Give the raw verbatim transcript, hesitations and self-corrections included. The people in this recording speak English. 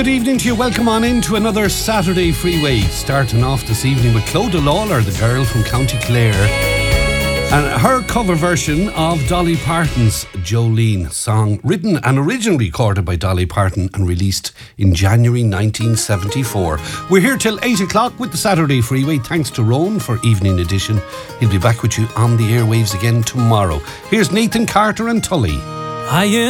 Good evening to you. Welcome on into another Saturday Freeway. Starting off this evening with Clodagh Lawler, the girl from County Clare, and her cover version of Dolly Parton's Jolene song, written and originally recorded by Dolly Parton and released in January nineteen seventy-four. We're here till eight o'clock with the Saturday Freeway. Thanks to Roan for evening edition. He'll be back with you on the airwaves again tomorrow. Here's Nathan Carter and Tully. I am